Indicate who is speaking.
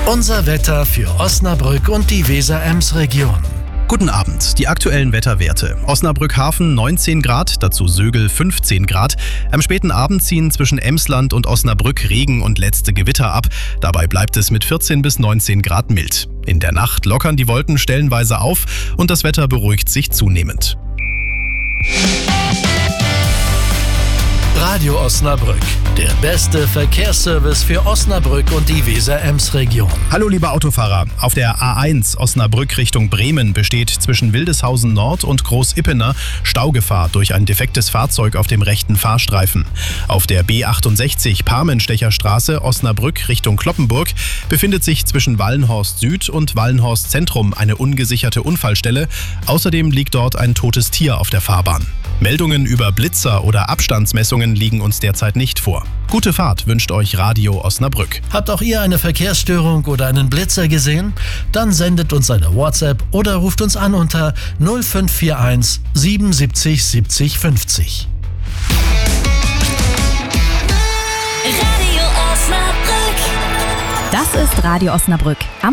Speaker 1: Unser Wetter für Osnabrück und die Weser-Ems-Region.
Speaker 2: Guten Abend. Die aktuellen Wetterwerte. Osnabrück-Hafen 19 Grad, dazu Sögel 15 Grad. Am späten Abend ziehen zwischen Emsland und Osnabrück Regen und letzte Gewitter ab. Dabei bleibt es mit 14 bis 19 Grad mild. In der Nacht lockern die Wolken stellenweise auf und das Wetter beruhigt sich zunehmend.
Speaker 1: Radio Osnabrück, der beste Verkehrsservice für Osnabrück und die Weser-Ems-Region.
Speaker 2: Hallo liebe Autofahrer, auf der A1 Osnabrück Richtung Bremen besteht zwischen Wildeshausen Nord und Groß-Ippener Staugefahr durch ein defektes Fahrzeug auf dem rechten Fahrstreifen. Auf der B68 Parmenstecher Straße Osnabrück Richtung Cloppenburg befindet sich zwischen Wallenhorst Süd und Wallenhorst Zentrum eine ungesicherte Unfallstelle. Außerdem liegt dort ein totes Tier auf der Fahrbahn. Meldungen über Blitzer oder Abstandsmessungen liegen uns derzeit nicht vor. Gute Fahrt wünscht euch Radio Osnabrück.
Speaker 1: Habt auch ihr eine Verkehrsstörung oder einen Blitzer gesehen? Dann sendet uns eine WhatsApp oder ruft uns an unter 0541 77 70 50.
Speaker 3: Radio Osnabrück.
Speaker 4: Das ist Radio Osnabrück.